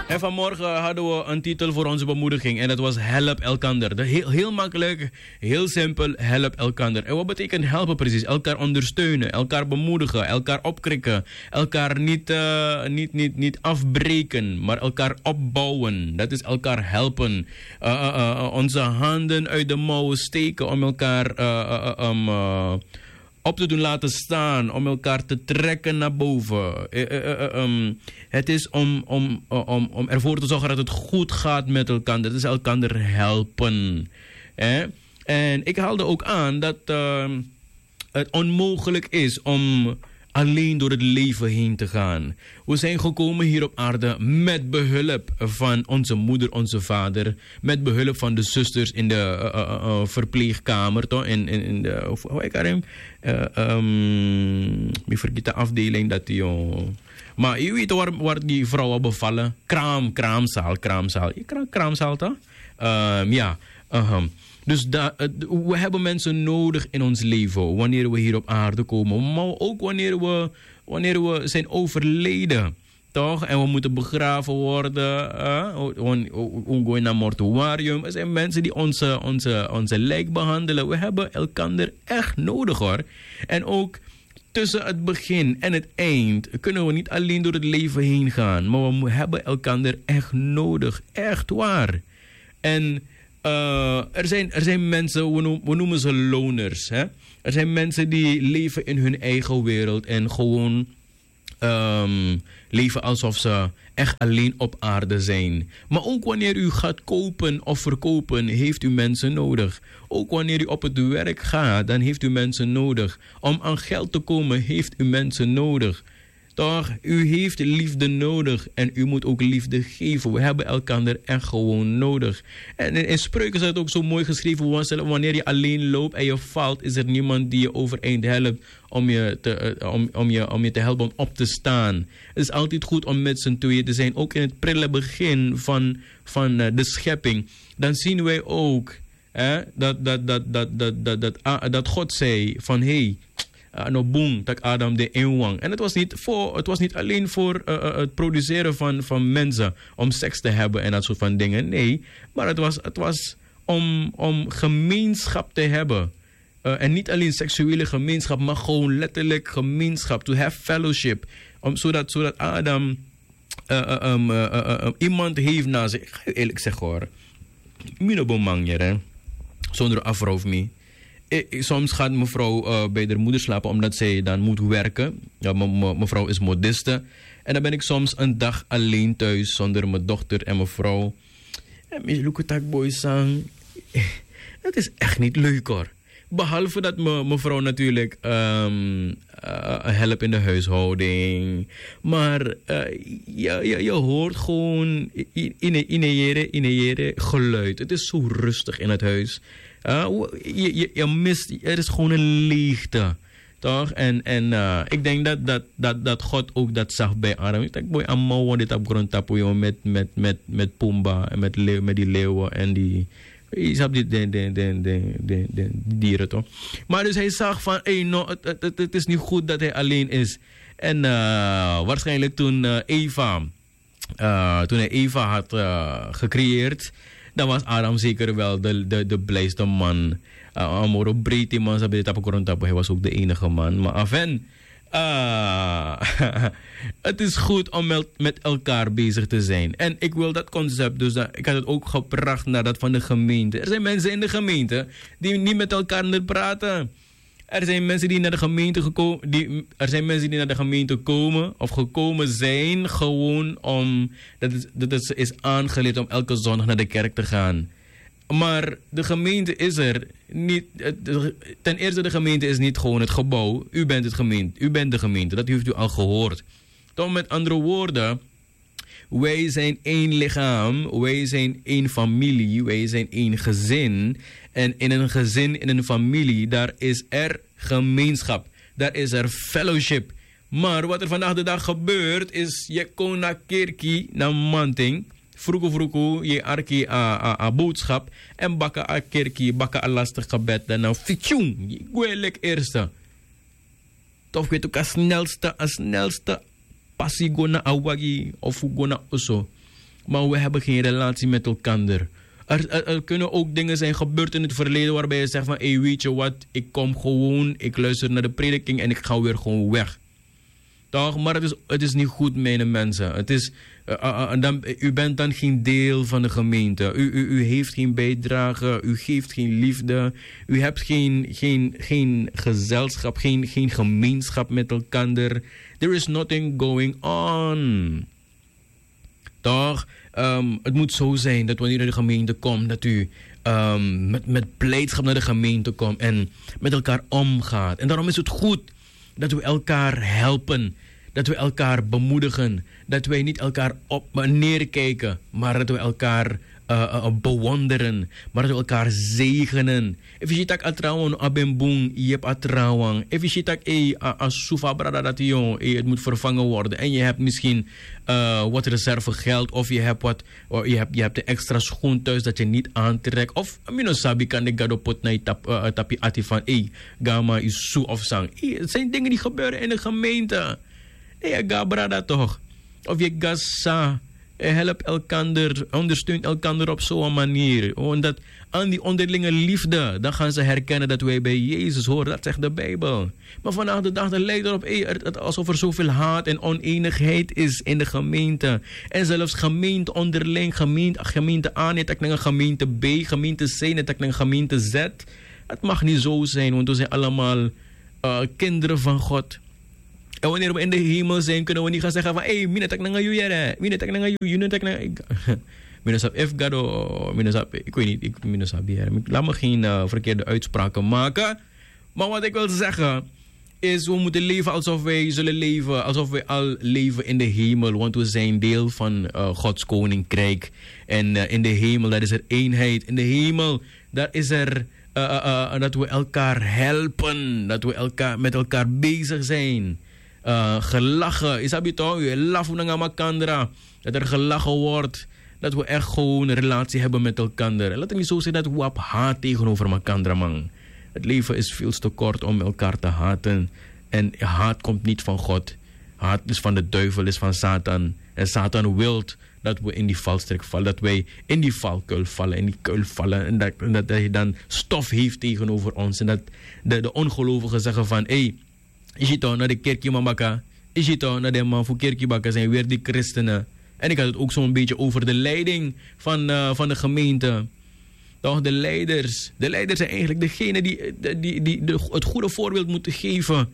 En vanmorgen hadden we een titel voor onze bemoediging en dat was Help Elkander. Heel makkelijk, heel simpel, help elkander. En wat betekent helpen precies? Elkaar ondersteunen, elkaar bemoedigen, elkaar opkrikken, elkaar niet afbreken, maar elkaar opbouwen. Dat is elkaar helpen. Onze handen uit de mouwen steken om elkaar op te doen laten staan, om elkaar te trekken naar boven. Het is om ervoor te zorgen dat het goed gaat met elkaar. Dat is elkaar helpen. En ik haalde ook aan dat het onmogelijk is om alleen door het leven heen te gaan. We zijn gekomen hier op aarde met behulp van onze moeder, onze vader. Met behulp van de zusters in de verpleegkamer. Toch? In de, hoe heet het? Ik vergeet de afdeling dat die... Maar je weet waar die vrouwen bevallen? Kraamzaal. Kraamzaal toch? Ja. Dus we hebben mensen nodig in ons leven wanneer we hier op aarde komen. Maar ook wanneer we zijn overleden. Toch? En we moeten begraven worden. We gaan naar mortuarium. Er zijn mensen die onze lijk behandelen. We hebben elkaar echt nodig hoor. En ook tussen het begin en het eind kunnen we niet alleen door het leven heen gaan. Maar we hebben elkaar echt nodig. Echt waar. En er zijn mensen, we noemen ze loners. Hè? Er zijn mensen die leven in hun eigen wereld en gewoon leven alsof ze echt alleen op aarde zijn. Maar ook wanneer u gaat kopen of verkopen, heeft u mensen nodig. Ook wanneer u op het werk gaat, dan heeft u mensen nodig. Om aan geld te komen, heeft u mensen nodig. Toch, u heeft liefde nodig en u moet ook liefde geven. We hebben elkaar echt gewoon nodig. En in Spreuken is het ook zo mooi geschreven. Wanneer je alleen loopt en je valt, is er niemand die je overeind helpt om je te helpen om op te staan. Het is altijd goed om met z'n tweeën te zijn. Ook in het prille begin van de schepping. Dan zien wij ook dat God zei van hey, no boom, tak Adam de eenwang. En het was niet alleen voor het produceren van mensen om seks te hebben en dat soort van dingen. Nee, maar het was om gemeenschap te hebben. En niet alleen seksuele gemeenschap, maar gewoon letterlijk gemeenschap. To have fellowship. Zodat Adam iemand heeft na zich. Ik ga je eerlijk zeggen hoor. Mino bomangjer hè. Zonder afroof me. Soms gaat mevrouw bij haar moeder slapen omdat zij dan moet werken. Ja, mevrouw is modiste. En dan ben ik soms een dag alleen thuis zonder mijn dochter en mijn vrouw. En mijn boy sang. Het is echt niet leuk hoor. Behalve dat mevrouw natuurlijk helpt in de huishouding. Maar je hoort gewoon in geluid. Het is zo rustig in het huis. Je mist, er is gewoon een leegte. Toch? En ik denk dat God ook dat zag bij Adam. Ik denk, boy, allemaal dit op grond tappen met Pumba en met die leeuwen en die... Je snapt de dieren toch? Maar dus hij zag van, het is niet goed dat hij alleen is. En waarschijnlijk toen hij Eva had gecreëerd, dan was Adam zeker wel de blijste man. Amoro breed man, hij was ook de enige man. Maar afen, het is goed om met elkaar bezig te zijn. En ik wil dat concept, dus ik had het ook gebracht naar dat van de gemeente. Er zijn mensen in de gemeente die niet met elkaar praten. Er zijn mensen die naar de gemeente komen of gekomen zijn gewoon om dat is aangeleerd om elke zondag naar de kerk te gaan. Maar de gemeente is er niet. Ten eerste, de gemeente is niet gewoon het gebouw. U bent de gemeente. Dat heeft u al gehoord. Toch, met andere woorden, wij zijn één lichaam. Wij zijn één familie. Wij zijn één gezin. En in een gezin, in een familie, daar is er gemeenschap. Daar is er fellowship. Maar wat er vandaag de dag gebeurt, is je komt naar kerkie, naar manting. Vroeger, je arki a boodschap. En bakken a kerkie, bakken a lastig gebed. Dan nou, fietjoen, je goeilijk eerste. Toch weet ook als snelste passie go na awagi of go na oso. maar we hebben geen relatie met elkaar. Er kunnen ook dingen zijn gebeurd in het verleden waarbij je zegt van, hey, weet je wat, ik kom gewoon, ik luister naar de prediking en ik ga weer gewoon weg. Toch? Maar het is niet goed, mijn mensen. Het is, u bent dan geen deel van de gemeente. U heeft geen bijdrage, u geeft geen liefde, u hebt geen gezelschap, geen gemeenschap met elkaar. There is nothing going on. Toch? Het moet zo zijn dat wanneer u naar de gemeente komt, dat u met blijdschap naar de gemeente komt en met elkaar omgaat. En daarom is het goed dat we elkaar helpen, dat we elkaar bemoedigen, dat wij niet elkaar op neerkijken, maar dat we elkaar bewonderen, maar dat we elkaar zegenen. If je tak atrouwen abembung, je hebt atrouwen. If je tak asufa brada dat het moet vervangen worden en je hebt misschien wat reservegeld of je hebt de extra schoen thuis dat je niet aantrekt of sabi kan ik gado pot na tapi ati van gama is zo of sang. Het zijn dingen die gebeuren in de gemeente. Nee, ga brada toch. Of je gasa. Help elkander, ondersteunt elkander op zo'n manier. Omdat aan die onderlinge liefde, dan gaan ze herkennen dat wij bij Jezus horen. Dat zegt de Bijbel. Maar vandaag de dag lijkt erop alsof er zoveel haat en oneenigheid is in de gemeente. En zelfs gemeente onderling, gemeente A, net naar gemeente B, gemeente C, net naar gemeente Z. Het mag niet zo zijn, want we zijn allemaal kinderen van God. En wanneer we in de hemel zijn, kunnen we niet gaan zeggen van, hey, minatak na ngayon yere, minatak na ngayon, minatak na... Minasab, if gado, minasab, ik weet niet, ik minasab hier. Laat me geen verkeerde uitspraken maken. Maar wat ik wil zeggen, is we moeten leven alsof wij zullen leven, alsof wij al leven in de hemel. Want we zijn deel van Gods koninkrijk. En in de hemel, daar is er eenheid. In de hemel, daar is er... dat we elkaar helpen, dat we met elkaar bezig zijn. Gelachen, is dat toch? Je lacht naar elkaar, dat er gelachen wordt, dat we echt gewoon een relatie hebben met elkaar. Laat het niet zo zijn dat we op haat tegenover elkaar, man. Het leven is veel te kort om elkaar te haten. En haat komt niet van God. Haat is van de duivel, is van Satan. En Satan wil dat we in die valstrik vallen, dat wij in die valkuil vallen, in die kuil vallen. En dat hij dan stof heeft tegenover ons. En dat de ongelovigen zeggen van, hey, is je toch naar de kerkje mamaka? Is je toch naar de man voor kerkje bakken zijn weer die christenen? En ik had het ook zo'n beetje over de leiding van de gemeente. Toch, de leiders zijn eigenlijk degene die het goede voorbeeld moeten geven.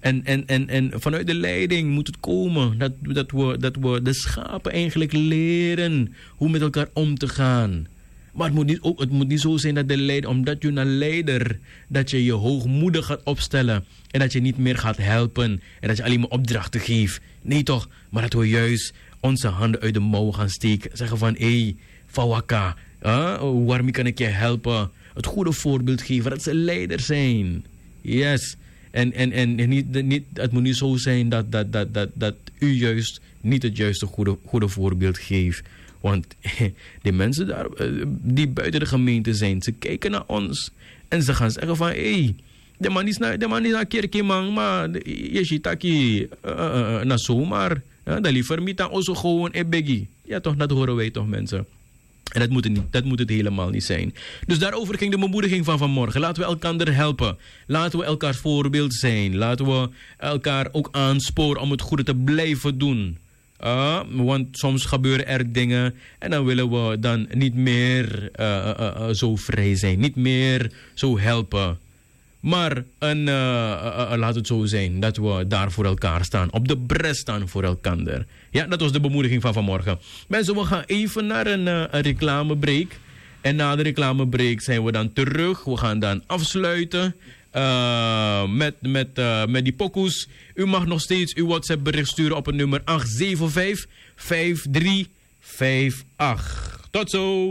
En vanuit de leiding moet het komen dat we de schapen eigenlijk leren hoe met elkaar om te gaan. Maar het moet niet zo zijn dat de leider, omdat je een leider, dat je je hoogmoedig gaat opstellen en dat je niet meer gaat helpen en dat je alleen maar opdrachten geeft. Nee toch, maar dat we juist onze handen uit de mouwen gaan steken. Zeggen van, hey, Fawaka, waarom kan ik je helpen? Het goede voorbeeld geven, dat ze leider zijn. Yes. En niet, het moet niet zo zijn dat u juist niet het juiste goede voorbeeld geeft. Want die mensen daar, die buiten de gemeente zijn, ze kijken naar ons. En ze gaan zeggen van, hey, de man is naar kerkje man, maar je ziet taki na zomaar. Dat liever niet aan ons gewoon ebegi. Ja toch, dat horen wij toch mensen. En dat moet het helemaal niet zijn. Dus daarover ging de bemoediging van vanmorgen. Laten we elkaar helpen. Laten we elkaar voorbeeld zijn. Laten we elkaar ook aansporen om het goede te blijven doen. Want soms gebeuren er dingen en dan willen we dan niet meer zo vrij zijn. Niet meer zo helpen. Maar laat het zo zijn dat we daar voor elkaar staan. Op de bres staan voor elkaar. Ja, dat was de bemoediging van vanmorgen. Mensen, we gaan even naar een reclamebreak. En na de reclamebreak zijn we dan terug. We gaan dan afsluiten met die pokoes. U mag nog steeds uw WhatsApp bericht sturen op het nummer 875-5358. Tot zo!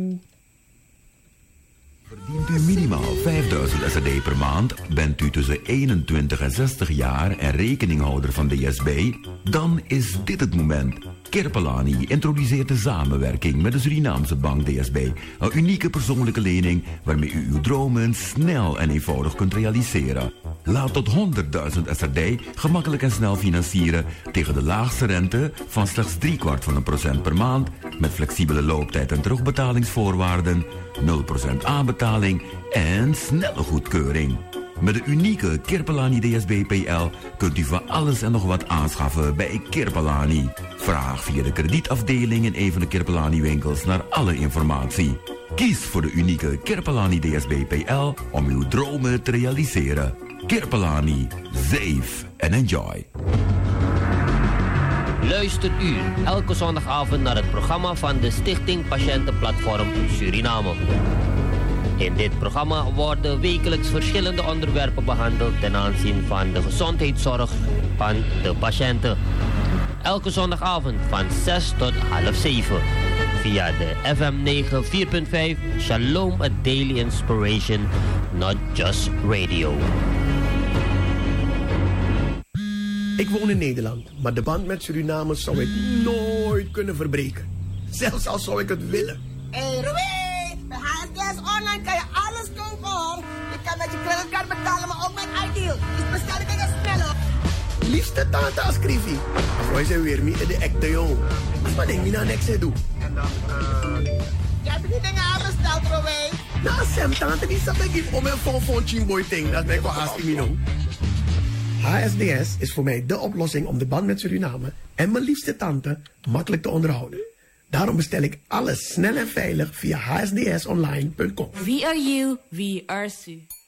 Verdient u minimaal 5000 SRD per maand, bent u tussen 21 en 60 jaar en rekeninghouder van DSB, dan is dit het moment. Kerpelani introduceert de samenwerking met de Surinaamse bank DSB. Een unieke persoonlijke lening waarmee u uw dromen snel en eenvoudig kunt realiseren. Laat tot 100.000 SRD gemakkelijk en snel financieren tegen de laagste rente van slechts 0,75% per maand Met flexibele looptijd en terugbetalingsvoorwaarden, 0% aanbetaling en snelle goedkeuring. Met de unieke Kirpelani DSB PL kunt u van alles en nog wat aanschaffen bij Kirpelani. Vraag via de kredietafdeling in een van de Kirpelani winkels naar alle informatie. Kies voor de unieke Kirpelani DSB PL om uw dromen te realiseren. Kirpelani, save and enjoy. Luistert u elke zondagavond naar het programma van de Stichting Patiëntenplatform Suriname. In dit programma worden wekelijks verschillende onderwerpen behandeld ten aanzien van de gezondheidszorg van de patiënten. Elke zondagavond van 6 tot half 7 via de FM 94.5 Shalom, a Daily Inspiration, not just radio. Ik woon in Nederland, maar de band met Suriname zou ik nooit kunnen verbreken. Zelfs al zou ik het willen. Hey Ruby, bij HSDS Online kan je alles kopen hoor. Je kan met je creditcard betalen, maar ook met iDeal. Dus bestel ik het sneller. Liefste tante Ascrivi. Voor ze weer niet in de echte jong. Maar denk niet aan niks te doen. Je hebt die dingen aanbesteld, Ruby. Nou, Sam, tante, die zat ik om een phone chingboy ding. Dat ben ik wel haast in HSDS is voor mij de oplossing om de band met Suriname en mijn liefste tante makkelijk te onderhouden. Daarom bestel ik alles snel en veilig via hsdsonline.com. We are you, we are Su.